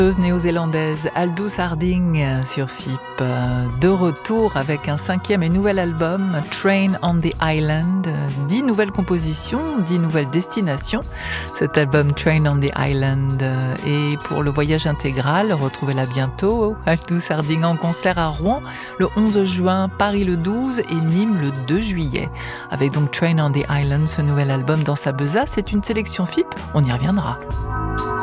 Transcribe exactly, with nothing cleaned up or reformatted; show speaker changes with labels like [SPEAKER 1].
[SPEAKER 1] Néo-zélandaise Aldous Harding sur F I P, de retour avec un cinquième et nouvel album, Train on the Island. Dix nouvelles compositions, dix nouvelles destinations. Cet album Train on the Island est pour le voyage intégral. Retrouvez-la bientôt. Aldous Harding en concert à Rouen le onze juin, Paris le douze et Nîmes le deux juillet. Avec donc Train on the Island, ce nouvel album dans sa besace. C'est une sélection F I P. On y reviendra.